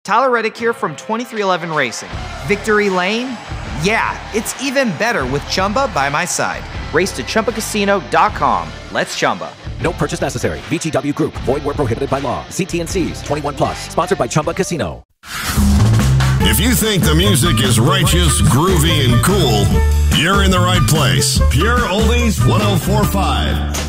Tyler Reddick here from 2311 Racing. Victory Lane? Yeah, it's even better with Chumba by my side. Race to ChumbaCasino.com. Let's Chumba. No purchase necessary. VGW Group. Void where prohibited by law. See T&Cs. 21 plus. Sponsored by Chumba Casino. If you think the music is righteous, groovy, and cool, you're in the right place. Pure Oldies 104.5.